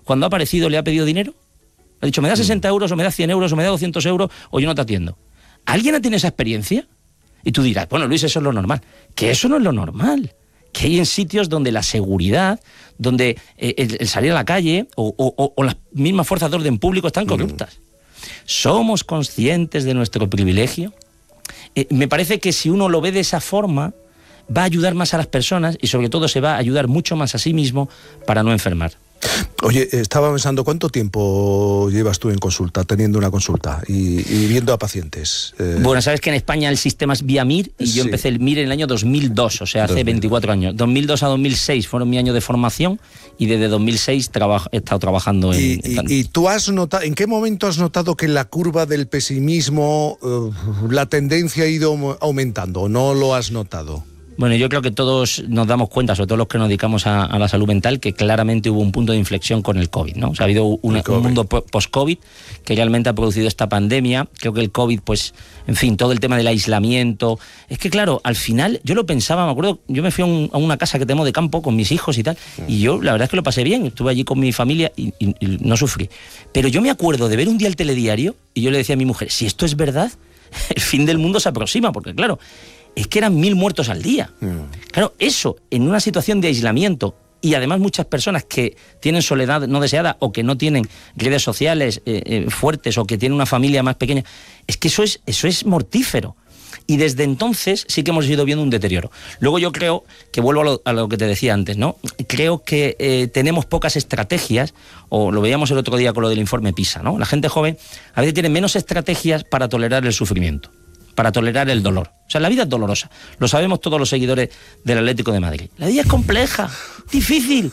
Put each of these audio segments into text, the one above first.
cuando ha aparecido, le ha pedido dinero? Ha dicho, me da 60 euros, o me da 100 euros, o me da 200 euros, o yo no te atiendo. ¿Alguien ha tenido esa experiencia? Y tú dirás, bueno, Luis, eso es lo normal. Que eso no es lo normal. Que hay en sitios donde la seguridad, donde el salir a la calle o las mismas fuerzas de orden público están corruptas. ¿Somos conscientes de nuestro privilegio? Me parece que si uno lo ve de esa forma, va a ayudar más a las personas y sobre todo se va a ayudar mucho más a sí mismo para no enfermar. Oye, estaba pensando, ¿cuánto tiempo llevas tú en consulta, teniendo una consulta y viendo a pacientes? Bueno, sabes que en España el sistema es vía MIR y yo empecé el MIR en el año 2002, o sea, hace 24 años. 2002 a 2006 fueron mi año de formación y desde 2006 he estado trabajando en... ¿Y tú has notado, en qué momento has notado que la curva del pesimismo, la tendencia ha ido aumentando o no lo has notado? Bueno, yo creo que todos nos damos cuenta, sobre todo los que nos dedicamos a la salud mental, que claramente hubo un punto de inflexión con el COVID, ¿no? O sea, ha habido un mundo post-COVID que realmente ha producido esta pandemia. Creo que el COVID, pues, en fin, todo el tema del aislamiento. Es que, claro, al final, yo lo pensaba, me acuerdo, yo me fui a una casa que tenemos de campo con mis hijos y tal, y yo, la verdad es que lo pasé bien, estuve allí con mi familia y no sufrí. Pero yo me acuerdo de ver un día el telediario y yo le decía a mi mujer, si esto es verdad, el fin del mundo se aproxima, porque, claro, es que eran 1000 muertos al día. Claro, eso, en una situación de aislamiento, y además muchas personas que tienen soledad no deseada o que no tienen redes sociales fuertes o que tienen una familia más pequeña, es que eso es mortífero. Y desde entonces sí que hemos ido viendo un deterioro. Luego yo creo, que vuelvo a lo que te decía antes, ¿no? Creo que tenemos pocas estrategias, o lo veíamos el otro día con lo del informe PISA, ¿no? La gente joven a veces tiene menos estrategias para tolerar el sufrimiento, para tolerar el dolor. O sea, la vida es dolorosa. Lo sabemos todos los seguidores del Atlético de Madrid. La vida es compleja, difícil.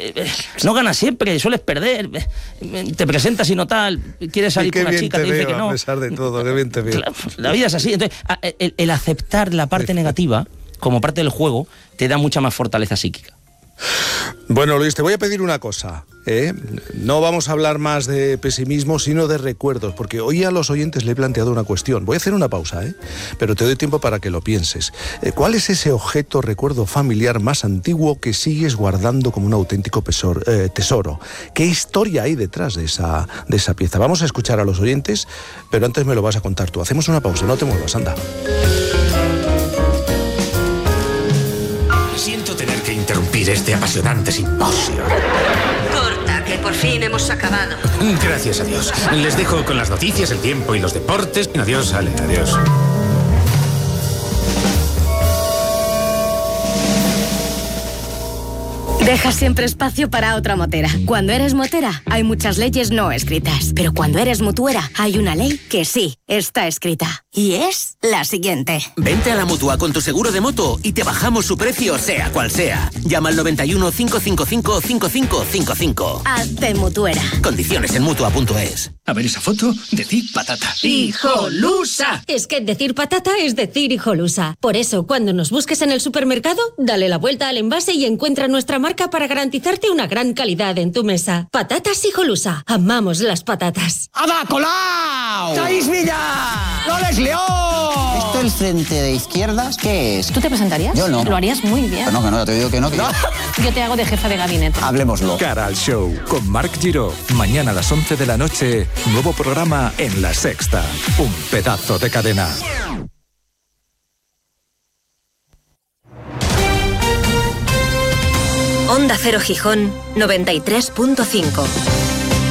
No ganas siempre, sueles perder. Te presentas y no tal. Quieres salir con una chica, te dice que no. A pesar de todo, qué bien te veo. La vida es así. Entonces, el aceptar la parte negativa como parte del juego te da mucha más fortaleza psíquica. Bueno, Luis, te voy a pedir una cosa, ¿eh? No vamos a hablar más de pesimismo, sino de recuerdos, porque hoy a los oyentes le he planteado una cuestión. Voy a hacer una pausa, pero te doy tiempo para que lo pienses. ¿Cuál es ese objeto, recuerdo familiar más antiguo que sigues guardando como un auténtico tesoro? ¿Qué historia hay detrás de esa pieza? Vamos a escuchar a los oyentes, pero antes me lo vas a contar tú. Hacemos una pausa, no te muevas, anda. Siento tener que interrumpir este apasionante simposio. Corta, que por fin hemos acabado. Gracias a Dios. Les dejo con las noticias, el tiempo y los deportes. Adiós, Ale, adiós. Deja siempre espacio para otra motera. Cuando eres motera, hay muchas leyes no escritas. Pero cuando eres mutuera, hay una ley que sí está escrita. Y es la siguiente. Vente a la Mutua con tu seguro de moto y te bajamos su precio, sea cual sea. Llama al 91 555 5555. Hazte mutuera. Condiciones en Mutua.es. A ver esa foto, decir patata. ¡Hijolusa! Es que decir patata es decir hijolusa. Por eso, cuando nos busques en el supermercado, dale la vuelta al envase y encuentra nuestra marca para garantizarte una gran calidad en tu mesa. Patatas Hijolusa. Amamos las patatas. ¡Ada Colau! ¡Taís Villa! ¡Loles León! ¿Esto el frente de izquierdas qué es? ¿Tú te presentarías? Yo no. Lo harías muy bien. Que no, ya te digo que no. Yo te hago de jefa de gabinete. Hablemoslo. Cara al show con Marc Giró. Mañana a las 11 de la noche, nuevo programa en La Sexta. Un pedazo de cadena. Onda Cero Gijón 93.5.